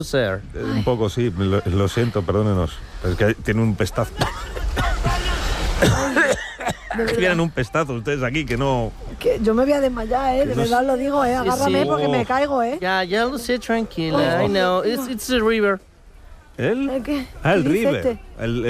Ser. Un poco, sí, lo siento, perdónenos. Es que tiene un pestazo. Tienen un pestazo ustedes aquí que no... Que yo me voy a desmayar, de verdad lo digo, agárrame sí. porque me caigo, Ya lo sé, tranquila. I know. It's the river. ¿El qué? El ¿Qué dice River, este?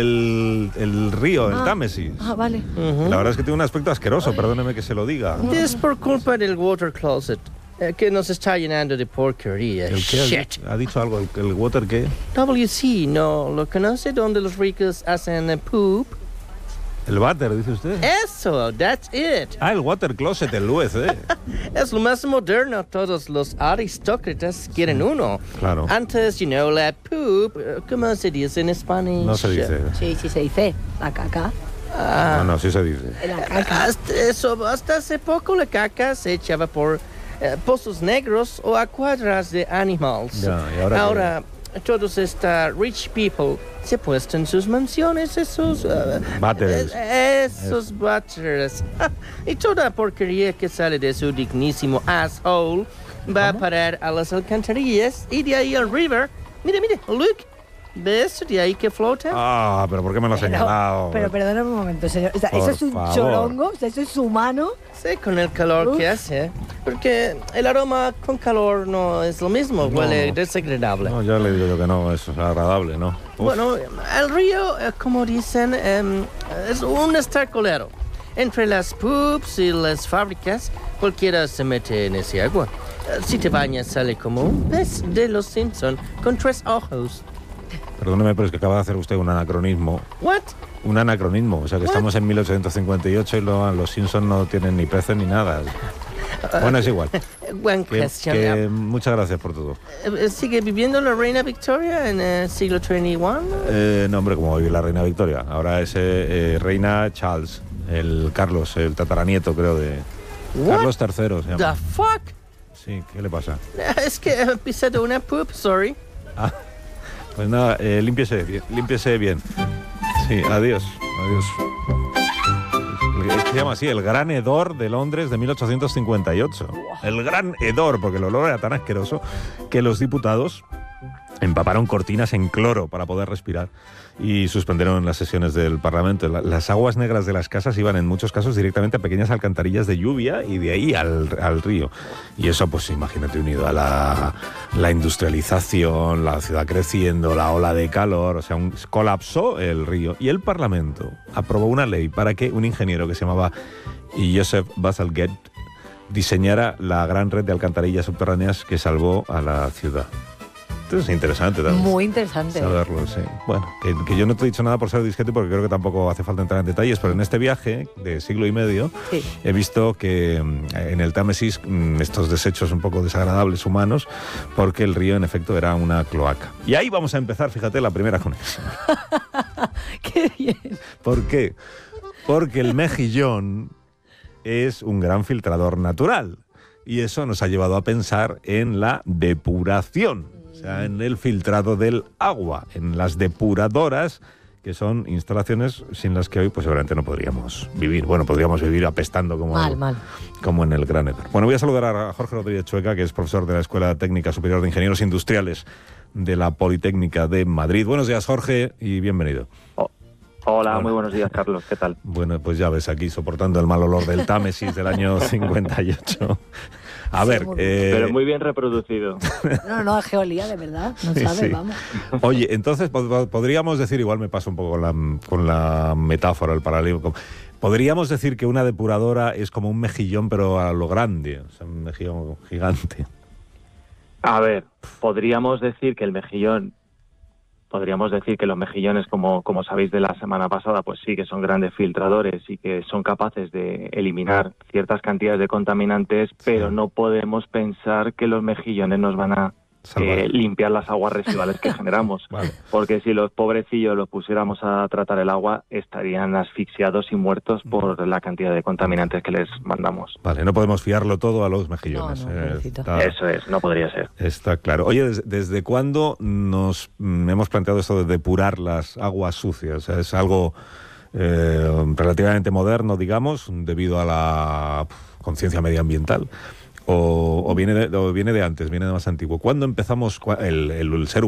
el río, el Támesis. Vale. La verdad es que tiene un aspecto asqueroso, perdóneme que se lo diga. Es por culpa del water closet. Que nos está llenando de porquería. ¿El qué? Shit. ¿Ha dicho algo? ¿El water qué? WC, ¿no lo conoce? Donde los ricos hacen poop. ¿El váter, dice usted? Eso, that's it. El water closet, el UC. Es lo más moderno. Todos los aristócratas quieren uno. Claro. Antes, la poop, ¿cómo se dice en español? No se dice. Sí, se dice. La caca. No, sí se dice. La caca. Hasta hace poco la caca se echaba por pozos negros o a cuadras de animales. Ya, ¿y ahora todos estos rich people se puestan en sus mansiones esos váteres. Esos váteres. Y toda porquería que sale de su dignísimo asshole va a parar a las alcantarillas y de ahí al river. Mire, look. ¿Ves? De ahí que flota. Pero ¿por qué me lo ha señalado? Pero perdóname un momento, señor. O sea, Por eso es un favor. chorongo, o sea, eso es humano. Sí, con el calor que hace. Porque el aroma con calor no es lo mismo, huele desagradable. No, ya le digo yo que no, es agradable, ¿no? Uf. Bueno, el río, como dicen, es un estercolero. Entre las poops y las fábricas, cualquiera se mete en ese agua. Si te bañas, sale como un pez de los Simpson con 3 ojos. Perdóneme, pero es que acaba de hacer usted un anacronismo. ¿What? Un anacronismo, o sea que What? estamos en 1858 y los Simpsons no tienen ni peces ni nada. Bueno, es igual. Buen question. Muchas gracias por todo. ¿Sigue viviendo la reina Victoria en el siglo XXI? No, hombre, como vive la reina Victoria. Ahora es reina Charles, el Carlos, el tataranieto, creo, de... What? Carlos III se llama. The fuck? Sí, ¿qué le pasa? Es que he pisado una poop, sorry. Pues nada, límpiese bien. Sí, adiós. Se llama así, el Gran Hedor de Londres de 1858. El Gran Hedor, porque el olor era tan asqueroso que los diputados empaparon cortinas en cloro para poder respirar y suspendieron las sesiones del Parlamento. Las aguas negras de las casas iban en muchos casos directamente a pequeñas alcantarillas de lluvia y de ahí al río. Y eso, pues imagínate, unido a la industrialización, la ciudad creciendo, la ola de calor, o sea, colapsó el río. Y el Parlamento aprobó una ley para que un ingeniero que se llamaba Joseph Bazalgette diseñara la gran red de alcantarillas subterráneas que salvó a la ciudad. Esto es interesante también. Muy interesante. Saberlo, sí. Bueno, que yo no te he dicho nada por ser discreto porque creo que tampoco hace falta entrar en detalles, pero en este viaje de siglo y medio he visto que en el Támesis estos desechos un poco desagradables humanos, porque el río en efecto era una cloaca. Y ahí vamos a empezar, fíjate, la primera conexión. ¡Qué bien! ¿Por qué? Porque el mejillón es un gran filtrador natural y eso nos ha llevado a pensar en la depuración. O sea, en el filtrado del agua, en las depuradoras, que son instalaciones sin las que hoy pues seguramente no podríamos vivir. Bueno, podríamos vivir apestando como en el Gran Hedor. Bueno, voy a saludar a Jorge Rodríguez Chueca, que es profesor de la Escuela Técnica Superior de Ingenieros Industriales de la Politécnica de Madrid. Buenos días, Jorge, y bienvenido. Hola, muy buenos días, Carlos. ¿Qué tal? Bueno, pues ya ves, aquí soportando el mal olor del Támesis del año 58. A ver... Pero muy bien reproducido. No, es geolía, de verdad. No sabes, sí. vamos. Oye, entonces podríamos decir, igual me paso un poco con la metáfora, el paralelismo. Podríamos decir que una depuradora es como un mejillón, pero a lo grande, o sea, un mejillón gigante. A ver, podríamos decir que los mejillones, como sabéis de la semana pasada, pues sí que son grandes filtradores y que son capaces de eliminar ciertas cantidades de contaminantes, pero no podemos pensar que los mejillones nos van a limpiar las aguas residuales que generamos. Vale. Porque si los pobrecillos los pusiéramos a tratar el agua, estarían asfixiados y muertos por la cantidad de contaminantes que les mandamos. Vale, no podemos fiarlo todo a los mejillones. Eso es, no podría ser. Está claro. Oye, ¿desde cuándo nos hemos planteado esto de depurar las aguas sucias? O sea, es algo relativamente moderno, digamos, debido a la conciencia medioambiental. ¿O viene de antes, viene de más antiguo? ¿Cuándo empezamos el ser humano?